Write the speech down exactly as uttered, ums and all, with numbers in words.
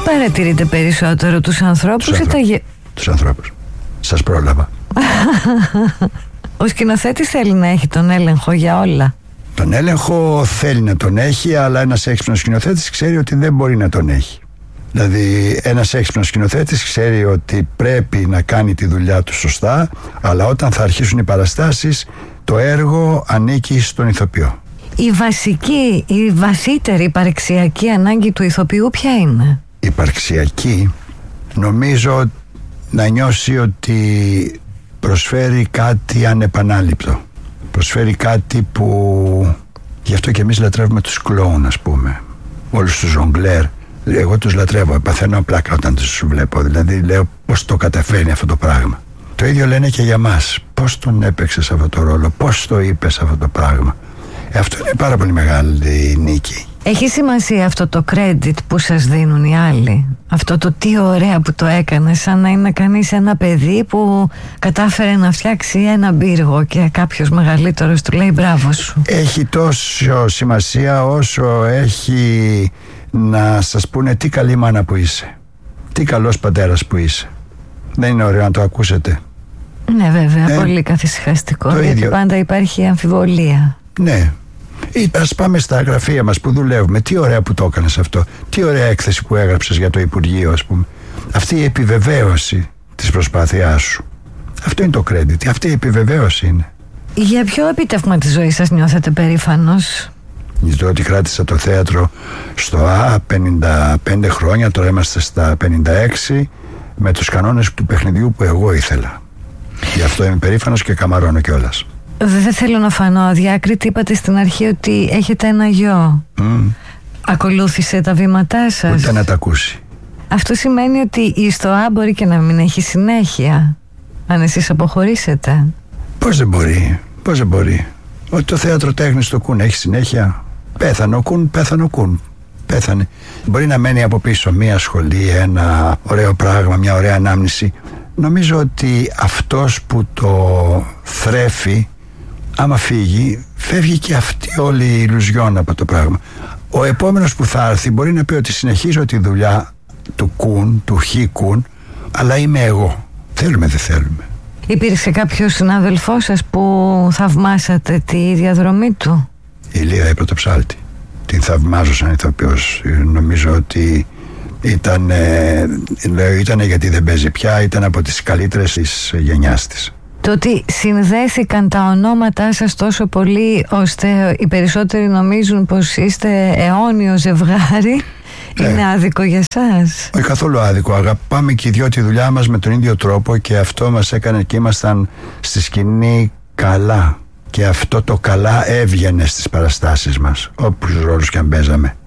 παρατηρείτε περισσότερο, τους ανθρώπους τους ή τα γε... Τους ανθρώπους. Σας πρόλαβα. Ο σκηνοθέτης θέλει να έχει τον έλεγχο για όλα. Τον έλεγχο θέλει να τον έχει, αλλά ένας έξυπνος σκηνοθέτης ξέρει ότι δεν μπορεί να τον έχει. Δηλαδή ένας έξυπνος σκηνοθέτης ξέρει ότι πρέπει να κάνει τη δουλειά του σωστά, αλλά όταν θα αρχίσουν οι παραστάσεις, το έργο ανήκει στον ηθοποιό. Η βασική, η βασίτερη υπαρξιακή ανάγκη του ηθοποιού ποια είναι? Η υπαρξιακή, νομίζω, να νιώσει ότι προσφέρει κάτι ανεπανάληπτο. Προσφέρει κάτι που... Γι' αυτό και εμείς λατρεύουμε τους κλόουν, ας πούμε. Όλους τους ζογκλέρ. Εγώ τους λατρεύω, παθαίνω πλάκα όταν τους βλέπω. Δηλαδή λέω πώς το καταφέρνει αυτό το πράγμα. Το ίδιο λένε και για μας. Πώς τον έπαιξες αυτό το ρόλο, πώς το είπες αυτό το πράγμα. Ε, αυτό είναι πάρα πολύ μεγάλη νίκη. Έχει σημασία αυτό το credit που σας δίνουν οι άλλοι? Αυτό το τι ωραία που το έκανε, σαν να είναι κανείς ένα παιδί που κατάφερε να φτιάξει ένα πύργο και κάποιος μεγαλύτερος του λέει μπράβο σου. Έχει τόσο σημασία όσο έχει να σας πούνε τι καλή μάνα που είσαι, τι καλός πατέρας που είσαι. Δεν είναι ωραίο να το ακούσετε? Ναι, βέβαια, ε, πολύ καθησυχαστικό, γιατί ίδιο. πάντα υπάρχει αμφιβολία. Ναι. Ή ας πάμε στα γραφεία μας που δουλεύουμε. Τι ωραία που το έκανες αυτό. Τι ωραία έκθεση που έγραψες για το Υπουργείο, ας πούμε. Αυτή η επιβεβαίωση της προσπάθειάς σου. Αυτό είναι το credit. Αυτή η επιβεβαίωση είναι. Για ποιο επίτευγμα της ζωής σας νιώθετε περήφανος? Ζητώ ότι κράτησα το θέατρο στο Α πενήντα πέντε χρόνια, τώρα είμαστε στα πενήντα έξι, με τους κανόνες του παιχνιδιού που εγώ ήθελα. Γι' αυτό είμαι περήφανος και καμαρώνω κιόλας. Δεν θέλω να φανώ αδιάκριτη. Είπατε στην αρχή ότι έχετε ένα γιο. Mm. Ακολούθησε τα βήματά σας? Ούτε να τα ακούσει. Αυτό σημαίνει ότι η ΙΣΤΟΑ μπορεί και να μην έχει συνέχεια, αν εσείς αποχωρήσετε. Πώς δεν μπορεί, πώς δεν μπορεί. Ότι το θέατρο τέχνης του Κουν έχει συνέχεια. Πέθανε ο Κουν, πέθανε ο Κουν. Πέθανε. Μπορεί να μένει από πίσω μια σχολή, ένα ωραίο πράγμα, μια ωραία ανάμνηση. Νομίζω ότι αυτός που το θρέφει, άμα φύγει, φεύγει και αυτή όλη η ηλουζιόν από το πράγμα. Ο επόμενος που θα έρθει μπορεί να πει ότι συνεχίζω τη δουλειά του Κουν, του Χ Κουν, αλλά είμαι εγώ. Θέλουμε, δεν θέλουμε. Υπήρξε κάποιος συνάδελφός σας που θαυμάσατε τη διαδρομή του? Η Λία η Πρωτοψάλτη. Την θαυμάζω σαν ηθοποιός. Νομίζω ότι ήταν, λέω ήταν γιατί δεν παίζει πια, ήταν από τις καλύτερες της γενιάς της. Το ότι συνδέθηκαν τα ονόματά σας τόσο πολύ ώστε οι περισσότεροι νομίζουν πως είστε αιώνιο ζευγάρι, ε, είναι άδικο για σας? Όχι καθόλου άδικο. Αγαπάμε και οι δυο τη δουλειά μας με τον ίδιο τρόπο και αυτό μας έκανε και ήμασταν στη σκηνή καλά. Και αυτό το καλά έβγαινε στις παραστάσεις μας, όποιους ρόλους και αν παίζαμε.